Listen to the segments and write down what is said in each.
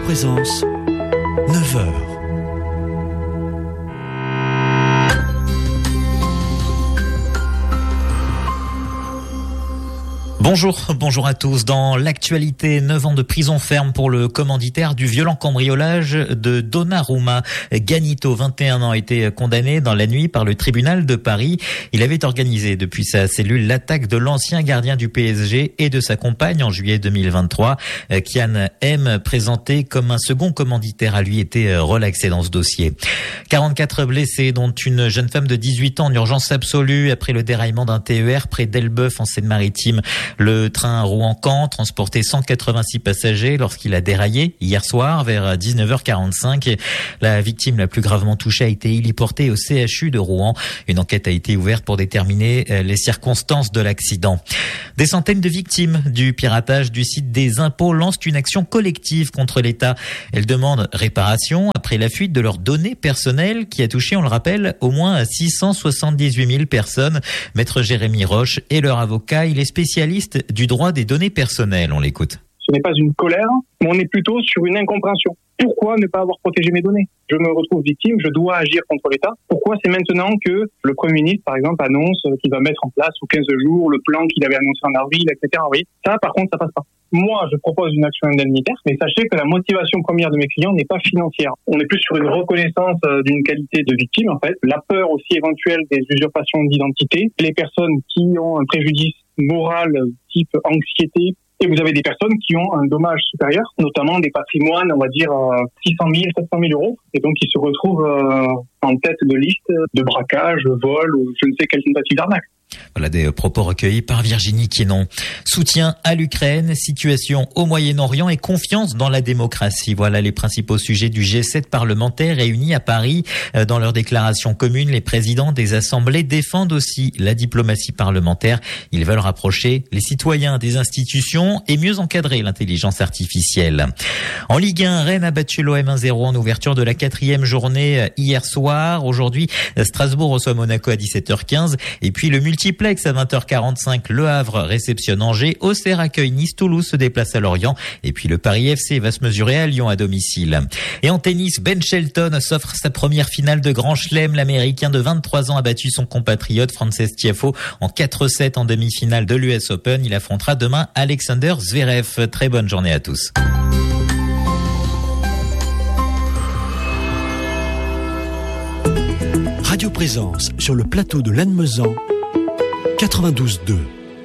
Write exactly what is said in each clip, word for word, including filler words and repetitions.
Présence, neuf heures. Bonjour, bonjour à tous. Dans l'actualité, neuf ans de prison ferme pour le commanditaire du violent cambriolage de Donnarumma. Ganito, vingt et un ans, a été condamné dans la nuit par le tribunal de Paris. Il avait organisé depuis sa cellule l'attaque de l'ancien gardien du P S G et de sa compagne en juillet deux mille vingt-trois. Kian M, présenté comme un second commanditaire, a lui été relaxé dans ce dossier. quarante-quatre blessés, dont une jeune femme de dix-huit ans en urgence absolue après le déraillement d'un T E R près d'Elbeuf en Seine-Maritime. Le train Rouen-Caen transportait cent quatre-vingt-six passagers lorsqu'il a déraillé hier soir vers dix-neuf heures quarante-cinq. La victime la plus gravement touchée a été héliportée au C H U de Rouen. Une enquête a été ouverte pour déterminer les circonstances de l'accident. Des centaines de victimes du piratage du site des impôts lancent une action collective contre l'État. Elles demandent réparation après la fuite de leurs données personnelles qui a touché, on le rappelle, au moins six cent soixante-dix-huit mille personnes. Maître Jérémy Roche est leur avocat. Il est spécialiste du droit des données personnelles. On l'écoute. Ce n'est pas une colère, mais on est plutôt sur une incompréhension. Pourquoi ne pas avoir protégé mes données ? Je me retrouve victime, je dois agir contre l'État. Pourquoi c'est maintenant que le Premier ministre, par exemple, annonce qu'il va mettre en place sous quinze jours le plan qu'il avait annoncé en avril, et cetera. Oui, ça, par contre, ça passe pas. Moi, je propose une action indemnitaire, mais sachez que la motivation première de mes clients n'est pas financière. On est plus sur une reconnaissance d'une qualité de victime, en fait. La peur aussi éventuelle des usurpations d'identité. Les personnes qui ont un préjudice moral type anxiété, et vous avez des personnes qui ont un dommage supérieur, notamment des patrimoines, on va dire, six cent mille, sept cent mille euros, et donc ils se retrouvent euh, en tête de liste de braquage, vol, ou je ne sais quelle tentative d'arnaque. Voilà des propos recueillis par Virginie Quinon. Soutien à l'Ukraine, situation au Moyen-Orient et confiance dans la démocratie. Voilà les principaux sujets du G sept parlementaire réunis à Paris. Dans leur déclaration commune, les présidents des assemblées défendent aussi la diplomatie parlementaire. Ils veulent rapprocher les citoyens des institutions et mieux encadrer l'intelligence artificielle. En Ligue un, Rennes a battu l'O M un zéro en ouverture de la quatrième journée hier soir. Aujourd'hui, Strasbourg reçoit Monaco à dix-sept heures quinze et puis le multi Multiplex à vingt heures quarante-cinq, Le Havre réceptionne Angers, Auxerre accueille Nice, Toulouse se déplace à Lorient et puis le Paris F C va se mesurer à Lyon à domicile. Et en tennis, Ben Shelton s'offre sa première finale de Grand Chelem. L'Américain de vingt-trois ans a battu son compatriote Frances Tiafoe en quatre sept en demi-finale de l'U S Open. Il affrontera demain Alexander Zverev. Très bonne journée à tous. Radio Présence sur le plateau de Lannemezan, quatre-vingt-douze deux.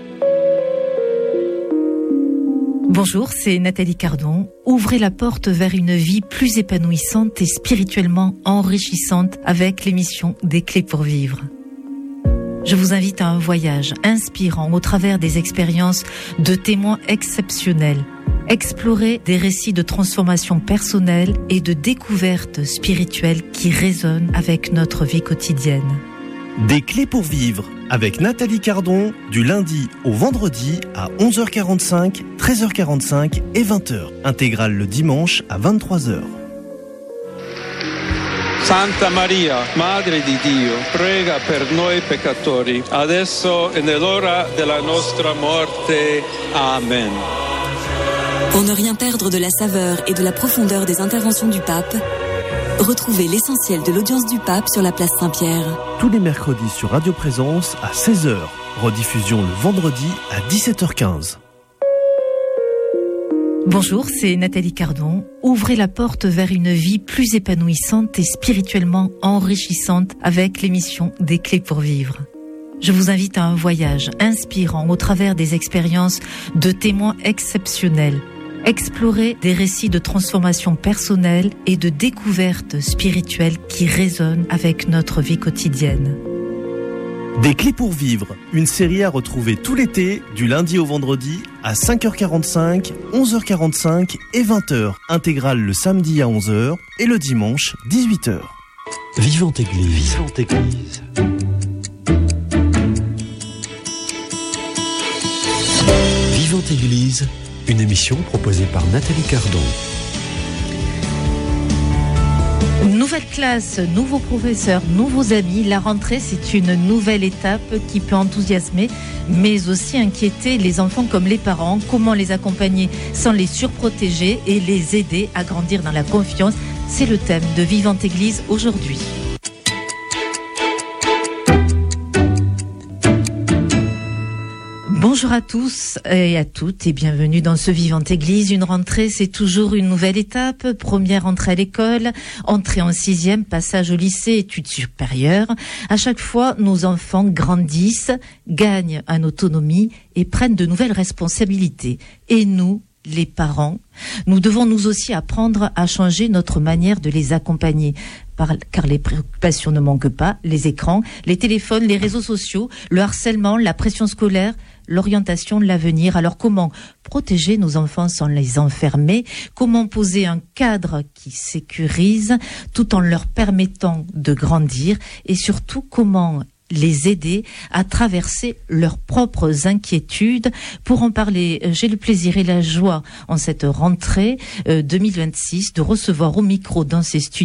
Bonjour, c'est Nathalie Cardon. Ouvrez la porte vers une vie plus épanouissante et spirituellement enrichissante avec l'émission Des Clés pour Vivre. Je vous invite à un voyage inspirant au travers des expériences de témoins exceptionnels. Explorer des récits de transformation personnelle et de découverte spirituelle qui résonnent avec notre vie quotidienne. Des Clés pour Vivre avec Nathalie Cardon du lundi au vendredi à onze heures quarante-cinq, treize heures quarante-cinq et vingt heures. Intégrale le dimanche à vingt-trois heures. Santa Maria, Madre di Dio, prega per noi peccatori, adesso e nell'ora della nostra morte. Amen. Pour ne rien perdre de la saveur et de la profondeur des interventions du pape, retrouvez l'essentiel de l'audience du pape sur la place Saint-Pierre. Tous les mercredis sur Radio Présence à seize heures. Rediffusion le vendredi à dix-sept heures quinze. Bonjour, c'est Nathalie Cardon. Ouvrez la porte vers une vie plus épanouissante et spirituellement enrichissante avec l'émission Des Clés pour Vivre. Je vous invite à un voyage inspirant au travers des expériences de témoins exceptionnels. Explorer des récits de transformation personnelle et de découverte spirituelle qui résonnent avec notre vie quotidienne. Des Clés pour Vivre, une série à retrouver tout l'été, du lundi au vendredi, à cinq heures quarante-cinq, onze heures quarante-cinq et vingt heures. Intégrale le samedi à onze heures et le dimanche dix-huit heures. Vivante Église. Vivante Église. Vivante Église, une émission proposée par Nathalie Cardon. Nouvelle Nouvelle classe, nouveaux professeurs, nouveaux amis. La rentrée, c'est une nouvelle étape qui peut enthousiasmer, mais aussi inquiéter les enfants comme les parents. Comment les accompagner sans les surprotéger et les aider à grandir dans la confiance? C'est le thème de Vivante Église aujourd'hui. Bonjour à tous et à toutes et bienvenue dans ce Vivante Église. Une rentrée, c'est toujours une nouvelle étape. Première entrée à l'école, entrée en sixième, passage au lycée, études supérieures. À chaque fois, nos enfants grandissent, gagnent en autonomie et prennent de nouvelles responsabilités. Et nous, les parents, nous devons nous aussi apprendre à changer notre manière de les accompagner. Car les préoccupations ne manquent pas, les écrans, les téléphones, les réseaux sociaux, le harcèlement, la pression scolaire, l'orientation, l'avenir. Alors comment protéger nos enfants sans les enfermer? Comment poser un cadre qui sécurise tout en leur permettant de grandir? Et surtout, comment les aider à traverser leurs propres inquiétudes? Pour en parler, j'ai le plaisir et la joie en cette rentrée deux mille vingt-six de recevoir au micro dans ces studios